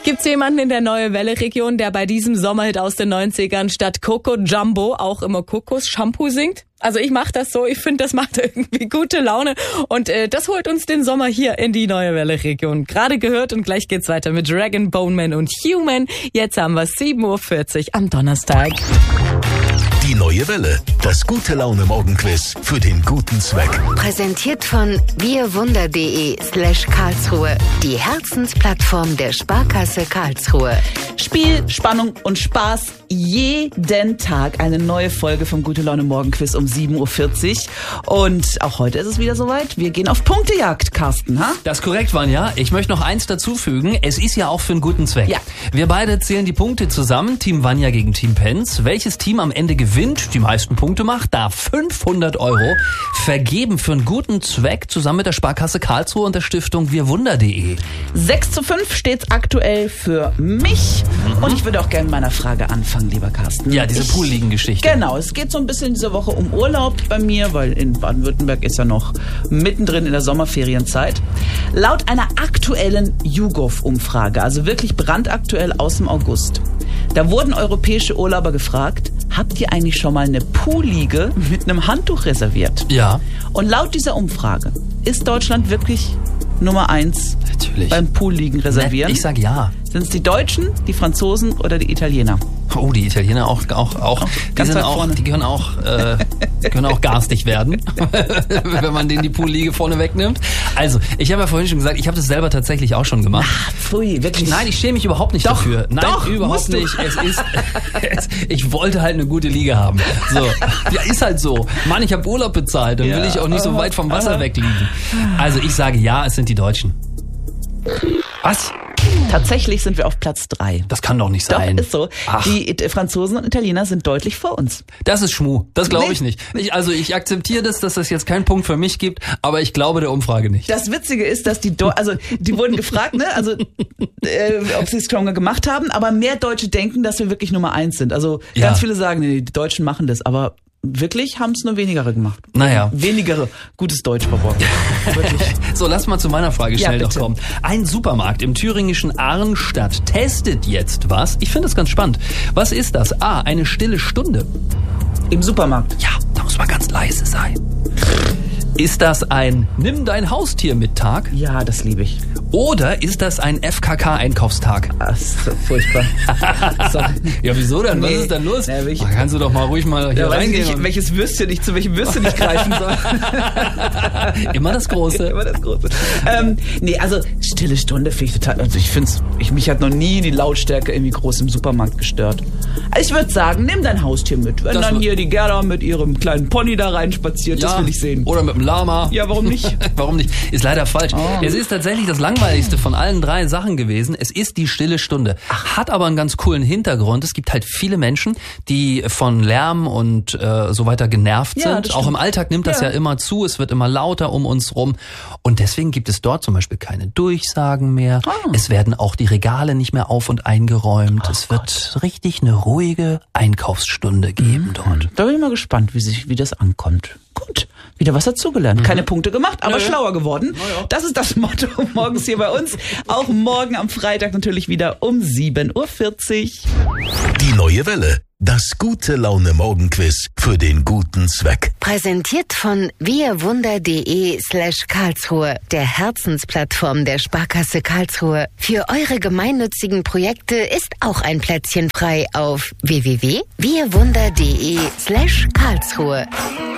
Gibt's jemanden in der Neue Welle-Region, der bei diesem Sommerhit aus den 90ern statt Coco Jumbo auch immer Kokos-Shampoo singt? Also ich mache das so, ich finde, das macht irgendwie gute Laune und das holt uns den Sommer hier in die Neue Welle-Region. Gerade gehört und gleich geht's weiter mit Dragon, Boneman und Human. Jetzt haben wir 7.40 Uhr am Donnerstag. Die Neue Welle, das gute Laune Morgenquiz für den guten Zweck. Präsentiert von wirwunder.de/Karlsruhe, die Herzensplattform der Sparkasse Karlsruhe. Spiel, Spannung und Spaß jeden Tag. Eine neue Folge vom Gute Laune Morgenquiz um 7.40 Uhr. Und auch heute ist es wieder soweit. Wir gehen auf Punktejagd, Carsten. Ha? Das ist korrekt, Vanja. Ich möchte noch eins dazufügen. Es ist ja auch für einen guten Zweck. Ja. Wir beide zählen die Punkte zusammen. Team Vanja gegen Team Penz. Welches Team am Ende gewinnt, die meisten Punkte macht, darf 500 € vergeben für einen guten Zweck zusammen mit der Sparkasse Karlsruhe und der Stiftung wirwunder.de. 6:5 steht's aktuell für mich. Und ich würde auch gerne mit meiner Frage anfangen, lieber Carsten. Ja, diese Poolligen-Geschichte. Genau, es geht so ein bisschen diese Woche um Urlaub bei mir, weil in Baden-Württemberg ist ja noch mittendrin in der Sommerferienzeit. Laut einer aktuellen YouGov-Umfrage, also wirklich brandaktuell aus dem August, da wurden europäische Urlauber gefragt, habt ihr eigentlich schon mal eine Poolliege mit einem Handtuch reserviert? Ja. Und laut dieser Umfrage ist Deutschland wirklich Nummer 1 Natürlich. beim Poolliegen reservieren. Ich sag ja. Sind es die Deutschen, die Franzosen oder die Italiener? Oh, die Italiener auch ganz weit vorne. Die können auch garstig werden, wenn man denen die Poolliege vorne wegnimmt. Also, ich habe ja vorhin schon gesagt, ich habe das selber tatsächlich auch schon gemacht. Ach, pfui, wirklich? Nein, ich schäme mich überhaupt nicht dafür. Nein, überhaupt nicht. Ich wollte halt eine gute Liege haben. So, ja, ist halt so. Mann, ich habe Urlaub bezahlt, dann will ich auch nicht so weit vom Wasser wegliegen. Also, ich sage ja, es sind die Deutschen. Was? Tatsächlich sind wir auf Platz 3. Das kann doch nicht sein. Doch, ist so. Ach. Die Franzosen und Italiener sind deutlich vor uns. Das ist Schmuh. Das glaube ich nicht. Ich akzeptiere das, dass das jetzt keinen Punkt für mich gibt, aber ich glaube der Umfrage nicht. Das Witzige ist, dass die wurden gefragt, ne, also ob sie es schon gemacht haben, aber mehr Deutsche denken, dass wir wirklich Nummer 1 sind. Also ganz viele sagen, nee, die Deutschen machen das, aber wirklich haben es nur wenigere gemacht. Naja. Wenigere. Gutes Deutsch verborgen. Wirklich. So, lass mal zu meiner Frage schnell noch kommen. Ein Supermarkt im thüringischen Arnstadt testet jetzt was. Ich finde das ganz spannend. Was ist das? A, eine stille Stunde. Im Supermarkt? Ja, da muss man ganz leise sein. Ist das ein Nimm dein Haustier mit Tag? Ja, das liebe ich. Oder ist das ein FKK-Einkaufstag? Das ist so furchtbar. So. Ja, wieso denn? Was ist denn los? Ja, kannst du doch mal ruhig mal hier reingehen. Nicht, welches Würstchen ich zu welchem Würstchen ich greifen soll. Immer das Große. Immer das Große. Nee, also stille Stunde finde ich total. Also mich hat noch nie die Lautstärke irgendwie groß im Supermarkt gestört. Also ich würde sagen, nimm dein Haustier mit. Wenn dann hier die Gerda mit ihrem kleinen Pony da reinspaziert, das will ich sehen. Oder mit dem Lama. Ja, warum nicht? Warum nicht? Ist leider falsch. Oh. Es ist tatsächlich das langweiligste von allen 3 Sachen gewesen. Es ist die stille Stunde. Hat aber einen ganz coolen Hintergrund. Es gibt halt viele Menschen, die von Lärm und so weiter genervt sind. Auch im Alltag nimmt das ja immer zu. Es wird immer lauter um uns rum. Und deswegen gibt es dort zum Beispiel keine Durchsagen mehr. Oh. Es werden auch die Regale nicht mehr auf- und eingeräumt. Es wird richtig eine ruhige Einkaufsstunde geben dort. Da bin ich mal gespannt, wie das ankommt. Gut, wieder was dazugelernt. Keine Punkte gemacht, aber schlauer geworden. Das ist das Motto morgens hier bei uns. Auch morgen am Freitag natürlich wieder um 7.40 Uhr. Die Neue Welle, das gute Laune Morgenquiz für den guten Zweck. Präsentiert von wirwunder.de/Karlsruhe, der Herzensplattform der Sparkasse Karlsruhe. Für eure gemeinnützigen Projekte ist auch ein Plätzchen frei auf www.wirwunder.de/Karlsruhe.